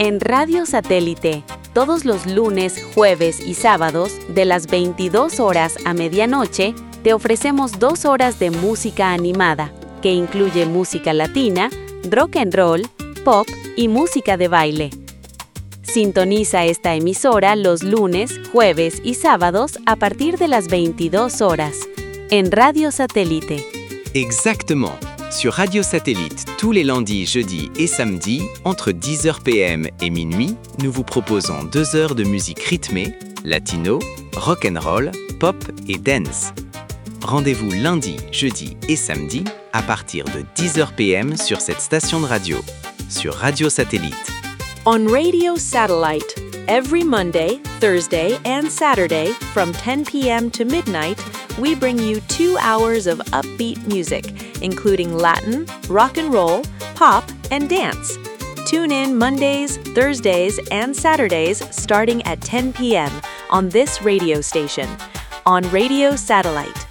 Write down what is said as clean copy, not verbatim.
En Radio Satélite, todos los lunes, jueves y sábados, de las 22 horas a medianoche, te ofrecemos 2 horas de música animada, que incluye música latina, rock and roll, pop y música de baile. Sintoniza esta emisora los lunes, jueves y sábados a partir de las 22 horas, en Radio Satélite. Exactement. Sur Radio Satellite, tous les lundis, jeudis et samedis, entre 10h PM et minuit, nous vous proposons 2 heures de musique rythmée, latino, rock and roll, pop et dance. Rendez-vous lundi, jeudi et samedi à partir de 10h PM sur cette station de radio, sur Radio Satellite. On Radio Satellite, every Monday, Thursday, and Saturday from 10 p.m. to midnight, we bring you 2 hours of upbeat music, including Latin, rock and roll, pop, and dance. Tune in Mondays, Thursdays, and Saturdays starting at 10 p.m. on this radio station, on Radio Satellite.